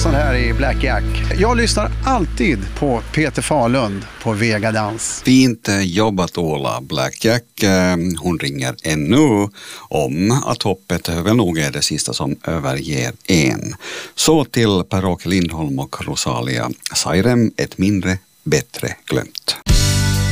Johansson här i Black Jack. Jag lyssnar alltid på Peter Fahlund på Vega Dans. Fint jobbat Ola. Black Jack, hon ringer ännu om att hoppet väl nog är det sista som överger en. Så till Per-Åke Lindholm och Rosalia Sairem, ett mindre, bättre glömt.